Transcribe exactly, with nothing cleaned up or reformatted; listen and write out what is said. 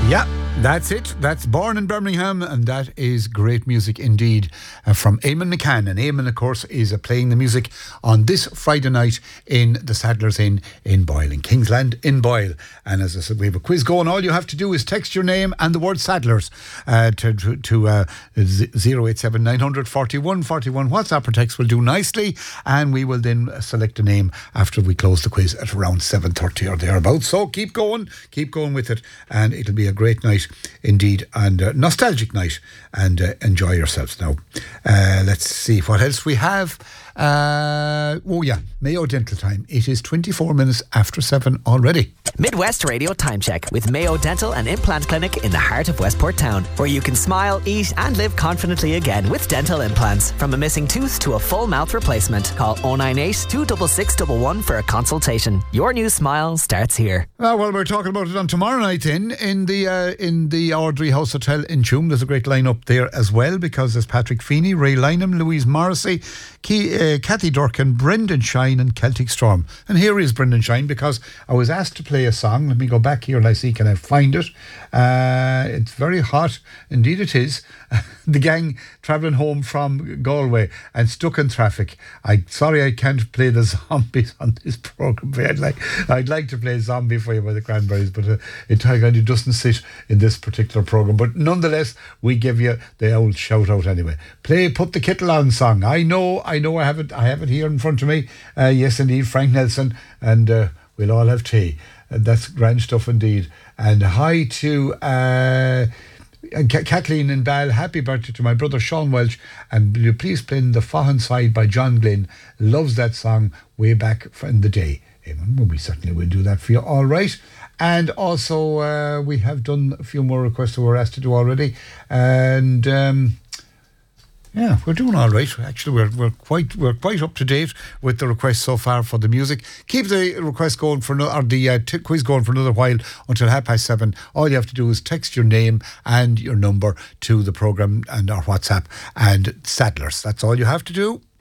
Yeah, that's it. That's Born in Birmingham, and that is great music indeed uh, from Eamon McCann. And Eamon, of course, is uh, playing the music on this Friday night in the Sadler's Inn in Boyle, in Kingsland in Boyle. And as I said, we have a quiz going. All you have to do is text your name and the word Sadler's uh, to, to, to uh, zero eight seven nine hundred forty-one forty-one. WhatsApp or text will do nicely, and we will then select a name after we close the quiz at around seven thirty or thereabouts. So keep going, keep going with it, and it'll be a great night indeed, and a nostalgic night, and uh, enjoy yourselves now. Uh, let's see what else we have. Uh, oh yeah, Mayo Dental Time. It is twenty-four minutes after seven already. Midwest Radio Time Check with Mayo Dental and Implant Clinic in the heart of Westport Town, where you can smile, eat and live confidently again with dental implants. From a missing tooth to a full mouth replacement, call oh nine eight, two six six one one for a consultation. Your new smile starts here. Uh, well, we're talking about it on tomorrow night then in the uh, in the Ardrey House Hotel in Tuam. There's a great line-up there as well, because there's Patrick Feeney, Ray Lynham, Louise Morrissey, Key, uh, Cathy Durkin, Brendan Shine and Celtic Storm. And here is Brendan Shine, because I was asked to play a song. Let me go back here and I see, can I find it? Uh, it's very hot. Indeed it is. The gang travelling home from Galway and stuck in traffic. I'm sorry I can't play the zombies on this programme. I'd like, I'd like to play Zombie for you by the Cranberries, but uh, it kind of doesn't sit in this particular programme. But nonetheless, we give you the old shout out anyway. Play Put the Kettle On song. I know, I know I have it, I have it here in front of me. Uh, yes, indeed, Frank Nelson, and uh, we'll all have tea. Uh, that's grand stuff indeed. And hi to uh, Kathleen and Bal. Happy birthday to my brother Sean Welch. And will you please play The Fahan Side by John Glynn? Loves that song way back in the day. Well, we certainly will do that for you. All right. And also, uh, we have done a few more requests that we were asked to do already. And... Um, Yeah, we're doing all right. Actually, we're we're quite we're quite up to date with the requests so far for the music. Keep the request going for no, or the uh, t- quiz going for another while until half past seven. All you have to do is text your name and your number to the programme and our WhatsApp and Sadler's. That's all you have to do.